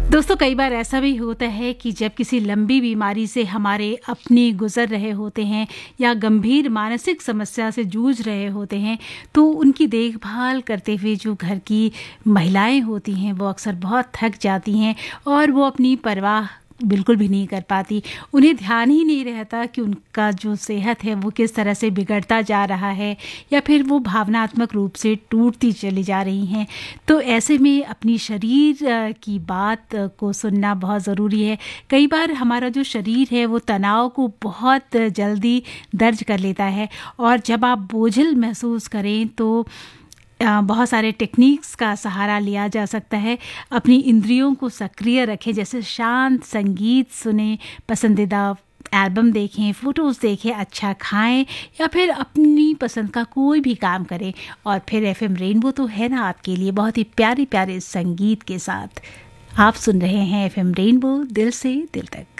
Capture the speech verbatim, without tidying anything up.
दोस्तों, कई बार ऐसा भी होता है कि जब किसी लंबी बीमारी से हमारे अपने गुजर रहे होते हैं या गंभीर मानसिक समस्या से जूझ रहे होते हैं, तो उनकी देखभाल करते हुए जो घर की महिलाएं होती हैं वो अक्सर बहुत थक जाती हैं और वो अपनी परवाह बिल्कुल भी नहीं कर पाती। उन्हें ध्यान ही नहीं रहता कि उनका जो सेहत है वो किस तरह से बिगड़ता जा रहा है या फिर वो भावनात्मक रूप से टूटती चली जा रही हैं। तो ऐसे में अपनी शरीर अ, की बात अ, को सुनना बहुत ज़रूरी है। कई बार हमारा जो शरीर है वो तनाव को बहुत जल्दी दर्ज कर लेता है और जब आप बोझिल महसूस करें तो अ, बहुत सारे टेक्निक्स का सहारा लिया जा सकता है। अपनी इंद्रियों को सक्रिय रखें, जैसे शांत संगीत सुनें, पसंदीदा एल्बम देखें, फ़ोटोज़ देखें, अच्छा खाएं या फिर अपनी पसंद का कोई भी काम करें। और फिर एफएम रेनबो तो है ना आपके लिए, बहुत ही प्यारे प्यारे संगीत के साथ। आप सुन रहे हैं एफएम रेनबो, दिल से दिल तक।